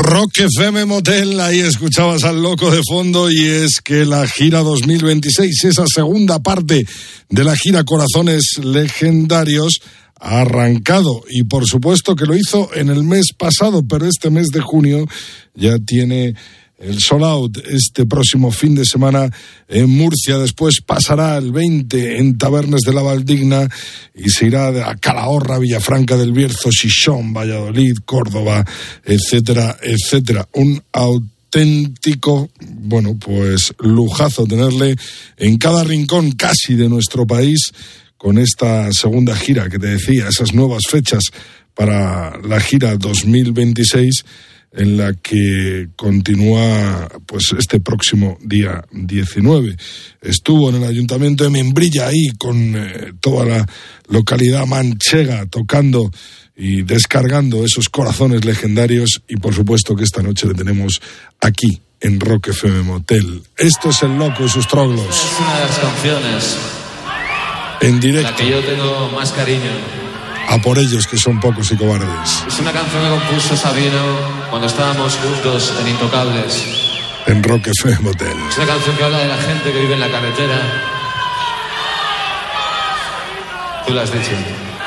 Rock FM Motel, ahí escuchabas al loco de fondo, y es que la gira 2026, esa segunda parte de la gira Corazones Legendarios, ha arrancado, y por supuesto que lo hizo en el mes pasado, pero este mes de junio ya tiene el sold out este próximo fin de semana en Murcia. Después pasará el 20 en Tabernes de la Valdigna y se irá a Calahorra, Villafranca del Bierzo, Xixón, Valladolid, Córdoba, etcétera, etcétera. Un auténtico, pues lujazo tenerle en cada rincón casi de nuestro país con esta segunda gira que te decía, esas nuevas fechas para la gira 2026, en la que continúa este próximo día 19. Estuvo en el Ayuntamiento de Membrilla, ahí con toda la localidad manchega, tocando y descargando esos corazones legendarios, y por supuesto que esta noche le tenemos aquí en Rock FM Motel. Esto es El Loco y sus Troglos. Es una de las canciones en directo, la que yo tengo más cariño. A por ellos, que son pocos y cobardes. Es una canción que compuso Sabino cuando estábamos juntos en Intocables. En Rock FM Motel. Es una canción que habla de la gente que vive en la carretera. Tú lo has dicho.